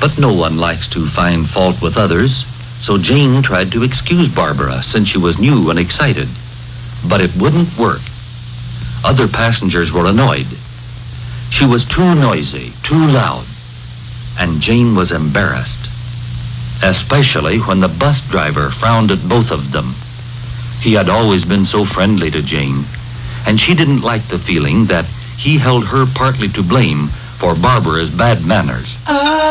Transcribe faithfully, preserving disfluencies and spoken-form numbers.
But no one likes to find fault with others, so Jane tried to excuse Barbara since she was new and excited. But it wouldn't work. Other passengers were annoyed. She was too noisy, too loud, and Jane was embarrassed, especially when the bus driver frowned at both of them. He had always been so friendly to Jane, and she didn't like the feeling that he held her partly to blame for Barbara's bad manners. I